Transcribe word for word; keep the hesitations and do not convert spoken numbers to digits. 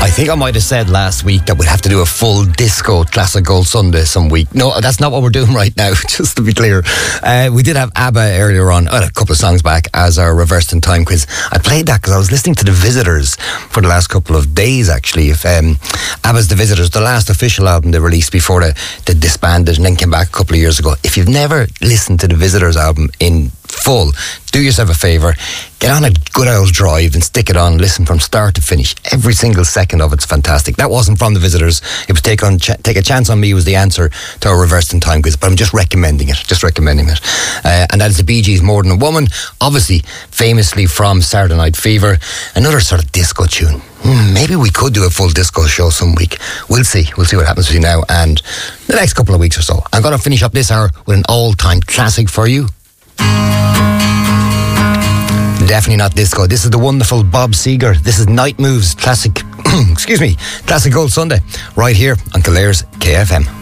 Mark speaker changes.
Speaker 1: I think I might have said last week that we'd have to do a full disco Classic Gold Sunday some week. No, that's not what we're doing right now, just to be clear. Uh, we did have ABBA earlier on, uh, a couple of songs back, as our Reversed in Time quiz. I played that because I was listening to The Visitors for the last couple of days, actually. If um, ABBA's The Visitors, the last official album they released before they, they disbanded and then came back a couple of years ago. If you've never listened to The Visitors album in full, do yourself a favour, get on a good old drive and stick it on, listen from start to finish. Every single second of it's fantastic. That wasn't from The Visitors. It was Take on Ch- Take a Chance on Me was the answer to our Reversed in Time quiz, but I'm just recommending it, just recommending it. Uh, and that is the Bee Gees' More Than a Woman, obviously famously from Saturday Night Fever, another sort of disco tune. Hmm, maybe we could do a full disco show some week. We'll see. We'll see what happens between now and the next couple of weeks or so. I'm going to finish up this hour with an all-time classic for you. Definitely not disco. This is the wonderful Bob Seger. This is Night Moves classic, excuse me, Classic Gold Sunday, right here on Kildare K F M.